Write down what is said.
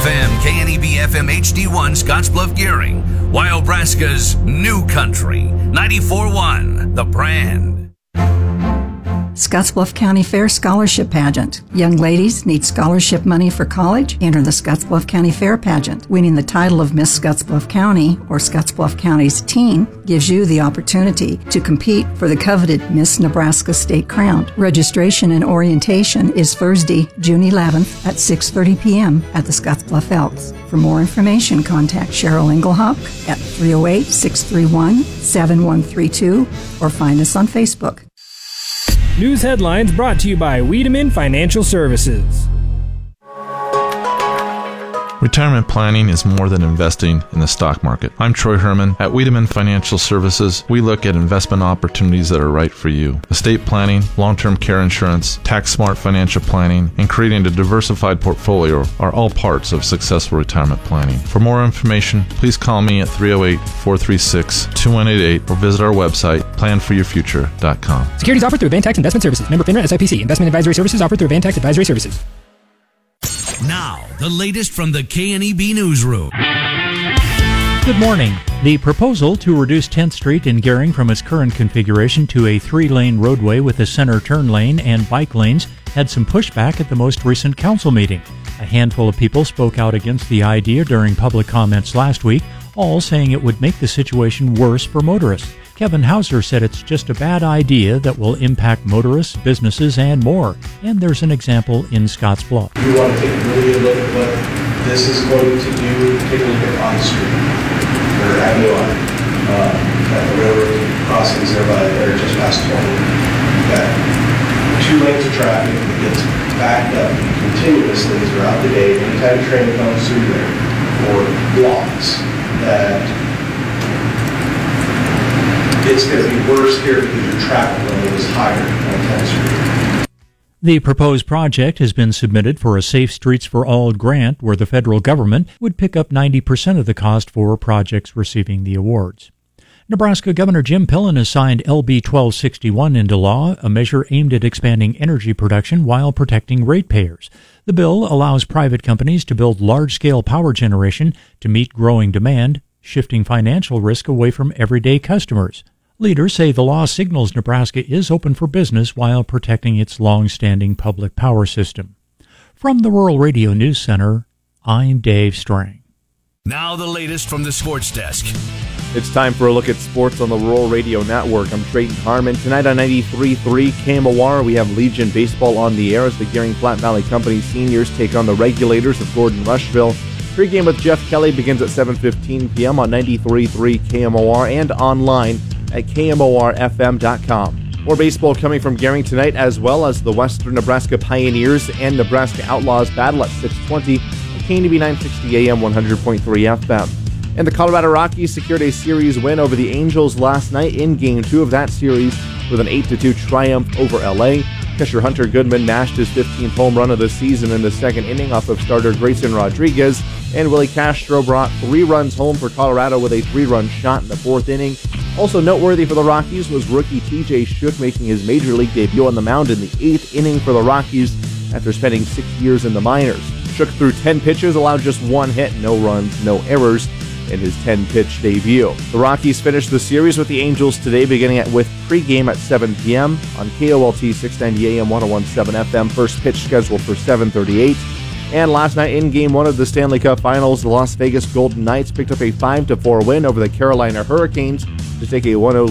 FM, KNEB FM HD1 Scottsbluff Gearing, Wyobraska's new country, 94.1, The Brand. Scottsbluff County Fair Scholarship Pageant. Young ladies need scholarship money for college? Enter the Scottsbluff County Fair Pageant. Winning the title of Miss Scottsbluff County or Scottsbluff County's teen gives you the opportunity to compete for the coveted Miss Nebraska State Crown. Registration and orientation is Thursday, June 11th at 6:30 p.m. at the Scottsbluff Elks. For more information, contact Cheryl Engelhock at 308-631-7132 or find us on Facebook. News headlines brought to you by Wiedemann Financial Services. Retirement planning is more than investing in the stock market. I'm Troy Herman. At Wiedemann Financial Services, we look at investment opportunities that are right for you. Estate planning, long-term care insurance, tax-smart financial planning, and creating a diversified portfolio are all parts of successful retirement planning. For more information, please call me at 308-436-2188 or visit our website, planforyourfuture.com. Securities offered through Avantax Investment Services. Member FINRA SIPC. Investment advisory services offered through Avantax Advisory Services. Now, the latest from the KNEB Newsroom. Good morning. The proposal to reduce 10th Street in Gearing from its current configuration to a 3-lane roadway with a center turn lane and bike lanes had some pushback at the most recent council meeting. A handful of people spoke out against the idea during public comments last week, all saying it would make the situation worse for motorists. Kevin Hauser said it's just a bad idea that will impact motorists, businesses, and more. And there's an example in Scottsbluff. You want to take a really look at what this is going to do. Take a look at on the street or Avenue I, at the railroad crossings there by there just past 20. Got 2 lanes of traffic that gets backed up continuously throughout the day. Anytime a train comes through there, or blocks that. It's going to be worse here because your traffic level is higher on 10th Street. The proposed project has been submitted for a Safe Streets for All grant where the federal government would pick up 90% of the cost for projects receiving the awards. Nebraska Governor Jim Pillen has signed LB 1261 into law, a measure aimed at expanding energy production while protecting ratepayers. The bill allows private companies to build large-scale power generation to meet growing demand, shifting financial risk away from everyday customers. Leaders say the law signals Nebraska is open for business while protecting its long-standing public power system. From the Rural Radio News Center, I'm Dave Strang. Now the latest from the sports desk. It's time for a look at sports on the Rural Radio Network. I'm Trayton Harmon. Tonight on 93.3 KMOR, we have Legion Baseball on the air as the Gearing Flat Valley Company seniors take on the Regulators of Gordon Rushville. Pregame with Jeff Kelly begins at 7:15 p.m. on 93.3 KMOR and online at KMORFM.com. More baseball coming from Gearing tonight, as well as the Western Nebraska Pioneers and Nebraska Outlaws battle at 6:20 at KNEB 960 AM 100.3 FM. And the Colorado Rockies secured a series win over the Angels last night in Game 2 of that series with an 8-2 triumph over LA. Catcher Hunter Goodman mashed his 15th home run of the season in the second inning off of starter Grayson Rodriguez, and Willie Castro brought 3 runs home for Colorado with a 3-run shot in the 4th inning. Also noteworthy for the Rockies was rookie TJ Shook making his major league debut on the mound in the 8th inning for the Rockies after spending 6 years in the minors. Shook threw 10 pitches, allowed just 1 hit, no runs, no errors in his 10-pitch debut. The Rockies finished the series with the Angels today, beginning with pregame at 7 p.m. on KOLT 690 AM 101.7 FM. First pitch scheduled for 7:38. And last night in Game 1 of the Stanley Cup Finals, the Las Vegas Golden Knights picked up a 5-4 win over the Carolina Hurricanes to take a 1-0